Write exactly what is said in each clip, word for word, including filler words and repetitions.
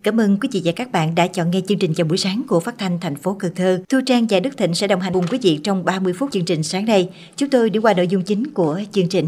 Cảm ơn quý vị và các bạn đã chọn nghe chương trình Chào buổi sáng của Phát thanh thành phố Cần Thơ. Thu Trang và Đức Thịnh sẽ đồng hành cùng quý vị trong ba mươi phút chương trình sáng nay. Chúng tôi đi qua nội dung chính của chương trình.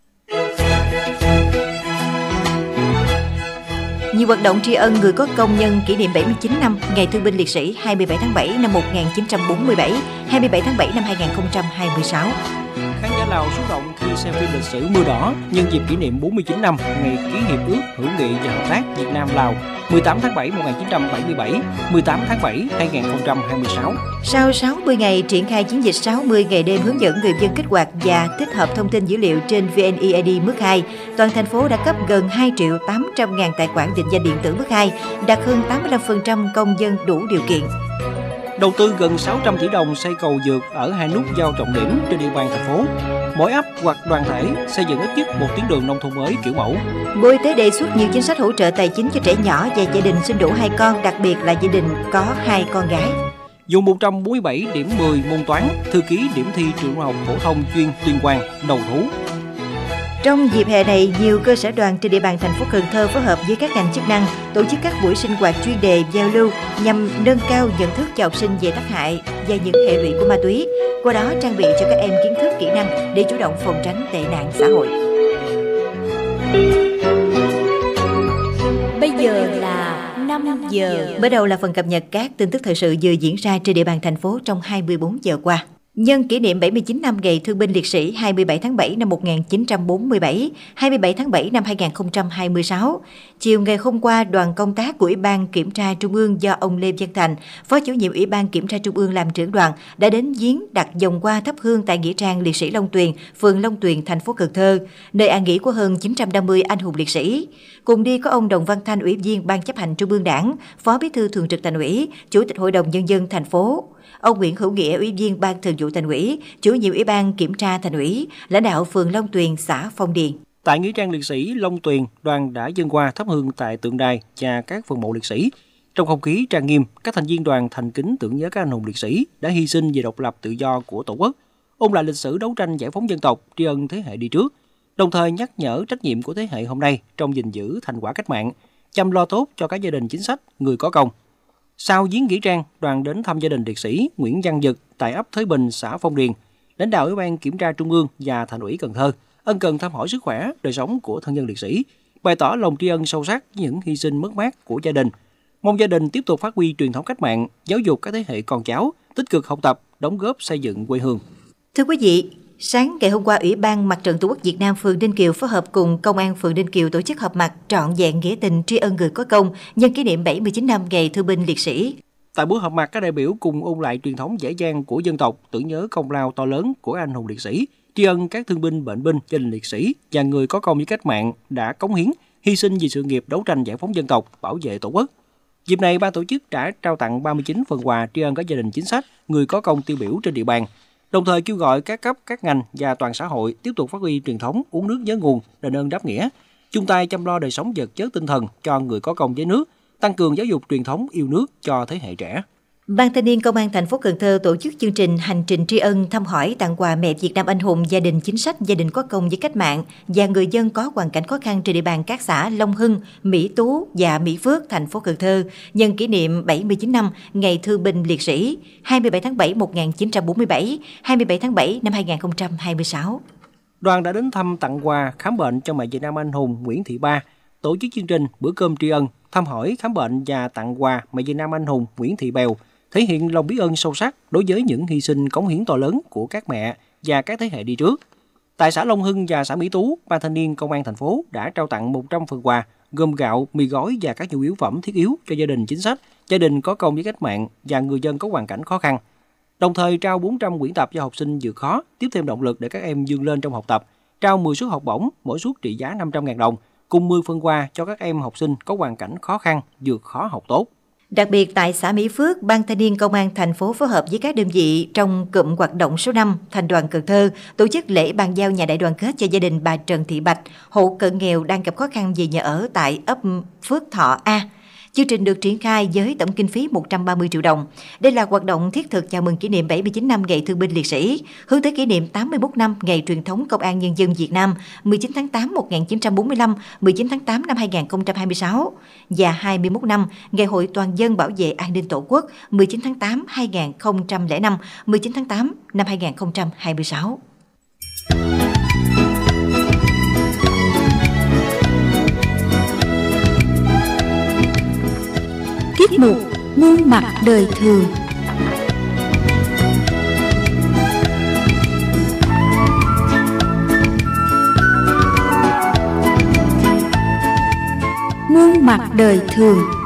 Nhiều hoạt động tri ân người có công nhân kỷ niệm bảy mươi chín năm Ngày Thương binh Liệt sĩ hai mươi bảy tháng bảy năm một nghìn chín trăm bốn mươi bảy, hai mươi bảy tháng bảy năm hai nghìn không trăm hai mươi sáu. Khán giả Lào xúc động khi xem phim lịch sử Mưa Đỏ nhân dịp kỷ niệm bốn mươi chín năm ngày ký hiệp ước hữu nghị và hợp tác Việt Nam Lào mười tám tháng bảy một nghìn chín trăm bảy mươi bảy, mười tám tháng bảy hai nghìn không trăm hai mươi sáu. Sau sáu mươi ngày triển khai chiến dịch sáu mươi ngày đêm hướng dẫn người dân kích hoạt và tích hợp thông tin dữ liệu trên vê en e i đê mức hai, toàn thành phố đã cấp gần hai triệu tám trăm ngàn tài khoản định danh điện tử mức hai, đạt hơn tám mươi lăm phần trăm công dân đủ điều kiện. Đầu tư gần sáu trăm tỷ đồng xây cầu vượt ở hai nút giao trọng điểm trên địa bàn thành phố. Mỗi ấp hoặc đoàn thể xây dựng ít nhất một tuyến đường nông thôn mới kiểu mẫu. Bộ Y tế đề xuất nhiều chính sách hỗ trợ tài chính cho trẻ nhỏ và gia đình sinh đủ hai con, đặc biệt là gia đình có hai con gái. Dùng một trăm bốn mươi bảy điểm mười môn toán, thư ký điểm thi trường trung học phổ thông chuyên Tuyên Quang đầu thú. Trong dịp hè này, nhiều cơ sở đoàn trên địa bàn thành phố Cần Thơ phối hợp với các ngành chức năng tổ chức các buổi sinh hoạt chuyên đề giao lưu nhằm nâng cao nhận thức cho học sinh về tác hại và những hệ lụy của ma túy, qua đó trang bị cho các em kiến thức, kỹ năng để chủ động phòng tránh tệ nạn xã hội. Bây giờ là năm giờ. Bắt đầu là phần cập nhật các tin tức thời sự vừa diễn ra trên địa bàn thành phố trong hai mươi bốn giờ qua. Nhân kỷ niệm bảy mươi chín năm Ngày Thương binh Liệt sĩ hai mươi bảy tháng bảy năm một nghìn chín trăm bốn mươi bảy, hai mươi bảy tháng bảy năm hai nghìn không trăm hai mươi sáu, chiều ngày hôm qua, đoàn công tác của Ủy ban Kiểm tra Trung ương do ông Lê Văn Thành, Phó Chủ nhiệm Ủy ban Kiểm tra Trung ương làm trưởng đoàn, đã đến viếng đặt vòng hoa thắp hương tại nghĩa trang Liệt sĩ Long Tuyền, phường Long Tuyền, thành phố Cần Thơ, nơi an nghỉ của hơn chín trăm năm mươi anh hùng liệt sĩ. Cùng đi có ông Đồng Văn Thanh, Ủy viên Ban Chấp hành Trung ương Đảng, Phó Bí thư Thường trực Thành ủy, Chủ tịch Hội đồng Nhân dân thành phố. Ông Nguyễn Hữu Nghĩa, Ủy viên Ban Thường vụ Thành ủy, Chủ nhiệm Ủy ban Kiểm tra Thành ủy, lãnh đạo phường Long Tuyền, xã Phong Điền. Tại nghĩa trang liệt sĩ Long Tuyền, đoàn đã dâng hoa thắp hương tại tượng đài và các phần mộ liệt sĩ. Trong không khí trang nghiêm, các thành viên đoàn thành kính tưởng nhớ các anh hùng liệt sĩ đã hy sinh vì độc lập tự do của Tổ quốc, ôn lại lịch sử đấu tranh giải phóng dân tộc, tri ân thế hệ đi trước, đồng thời nhắc nhở trách nhiệm của thế hệ hôm nay trong gìn giữ thành quả cách mạng, chăm lo tốt cho các gia đình chính sách, người có công. Sau viếng nghĩa trang, đoàn đến thăm gia đình liệt sĩ Nguyễn Văn Dực tại ấp Thới Bình, xã Phong Điền. Lãnh đạo Ủy ban Kiểm tra Trung ương và Thành ủy Cần Thơ ân cần thăm hỏi sức khỏe, đời sống của thân nhân liệt sĩ, bày tỏ lòng tri ân sâu sắc với những hy sinh mất mát của gia đình. Mong gia đình tiếp tục phát huy truyền thống cách mạng, giáo dục các thế hệ con cháu, tích cực học tập, đóng góp xây dựng quê hương. Thưa quý vị, sáng ngày hôm qua, Ủy ban Mặt trận Tổ quốc Việt Nam phường Ninh Kiều phối hợp cùng Công an phường Ninh Kiều tổ chức họp mặt trọn vẹn nghĩa tình tri ân người có công nhân kỷ niệm bảy mươi chín năm Ngày Thương binh Liệt sĩ. Tại buổi họp mặt, các đại biểu cùng ôn lại truyền thống dễ dàng của dân tộc, tưởng nhớ công lao to lớn của anh hùng liệt sĩ, tri ân các thương binh, bệnh binh, gia đình liệt sĩ và người có công với cách mạng đã cống hiến, hy sinh vì sự nghiệp đấu tranh giải phóng dân tộc, bảo vệ Tổ quốc. Dịp này, ban tổ chức đã trao tặng ba mươi chín phần quà tri ân các gia đình chính sách, người có công tiêu biểu trên địa bàn. Đồng thời kêu gọi các cấp, các ngành và toàn xã hội tiếp tục phát huy truyền thống uống nước nhớ nguồn, đền ơn đáp nghĩa, chung tay chăm lo đời sống vật chất tinh thần cho người có công với nước, tăng cường giáo dục truyền thống yêu nước cho thế hệ trẻ. Ban Thanh niên Công an thành phố Cần Thơ tổ chức chương trình hành trình tri ân thăm hỏi tặng quà mẹ Việt Nam anh hùng, gia đình chính sách, gia đình có công với cách mạng và người dân có hoàn cảnh khó khăn trên địa bàn các xã Long Hưng, Mỹ Tú và Mỹ Phước, thành phố Cần Thơ nhân kỷ niệm bảy mươi chín năm Ngày Thương binh Liệt sĩ hai mươi bảy tháng bảy một nghìn chín trăm bốn mươi bảy, hai mươi bảy tháng bảy năm hai nghìn không trăm hai mươi sáu. Đoàn đã đến thăm, tặng quà, khám bệnh cho mẹ Việt Nam anh hùng Nguyễn Thị Ba, tổ chức chương trình bữa cơm tri ân, thăm hỏi, khám bệnh và tặng quà mẹ Việt Nam anh hùng Nguyễn Thị Bèo, thể hiện lòng biết ơn sâu sắc đối với những hy sinh cống hiến to lớn của các mẹ và các thế hệ đi trước. Tại xã Long Hưng và xã Mỹ Tú, Ban Thanh niên Công an thành phố đã trao tặng một trăm phần quà gồm gạo, mì gói và các nhu yếu phẩm thiết yếu cho gia đình chính sách, gia đình có công với cách mạng và người dân có hoàn cảnh khó khăn. Đồng thời trao bốn trăm quyển tập cho học sinh vượt khó, tiếp thêm động lực để các em vươn lên trong học tập. Trao mười suất học bổng, mỗi suất trị giá năm trăm nghìn đồng, cùng mười phần quà cho các em học sinh có hoàn cảnh khó khăn, vượt khó học tốt. Đặc biệt tại xã Mỹ Phước, Ban Thanh niên Công an thành phố phối hợp với các đơn vị trong cụm hoạt động số năm Thành đoàn Cần Thơ tổ chức lễ bàn giao nhà đại đoàn kết cho gia đình bà Trần Thị Bạch, hộ cận nghèo đang gặp khó khăn về nhà ở tại ấp Phước Thọ A. Chương trình được triển khai với tổng kinh phí một trăm ba mươi triệu đồng. Đây là hoạt động thiết thực chào mừng kỷ niệm bảy mươi chín năm Ngày Thương binh Liệt sĩ, hướng tới kỷ niệm tám mươi mốt năm Ngày truyền thống Công an Nhân dân Việt Nam mười chín tháng tám năm một nghìn chín trăm bốn mươi lăm, mười chín tháng tám năm hai nghìn không trăm hai mươi sáu và hai mươi mốt năm Ngày Hội Toàn dân bảo vệ an ninh Tổ quốc mười chín tháng tám năm hai nghìn không trăm lẻ năm, mười chín tháng tám năm hai nghìn không trăm hai mươi sáu. Tiết mục Muôn mặt đời thường. Muôn mặt đời thường.